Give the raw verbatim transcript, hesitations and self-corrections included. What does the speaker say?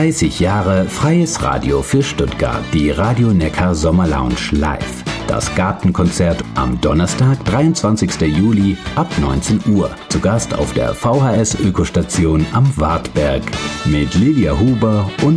dreißig Jahre freies Radio für Stuttgart. Die Radio Neckar Sommer Lounge live. Das Gartenkonzert am Donnerstag, dreiundzwanzigsten Juli ab neunzehn Uhr. Zu Gast auf der V H S Ökostation am Wartberg mit Lydia Huber und